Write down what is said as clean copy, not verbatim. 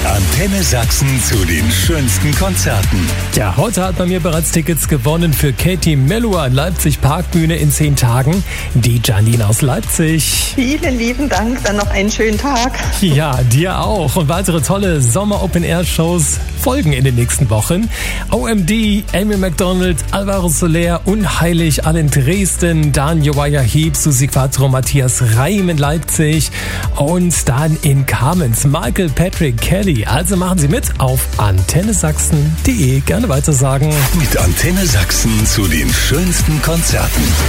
Antenne Sachsen zu den schönsten Konzerten. Ja, heute hat man mir bereits Tickets gewonnen für Katie Melua in Leipzig Parkbühne in 10 Tagen. Die Janine aus Leipzig. Vielen lieben Dank, dann noch einen schönen Tag. Ja, dir auch. Und weitere tolle Sommer-Open-Air-Shows folgen in den nächsten Wochen. OMD, Amy McDonald, Alvaro Soler, Unheilig, alle in Dresden, dann Uriah Heep, Susi Quattro, Matthias Reim in Leipzig und dann in Kamenz Michael Patrick Kelly. Also machen Sie mit auf antennesachsen.de. Gerne weitersagen. Mit Antenne Sachsen zu den schönsten Konzerten.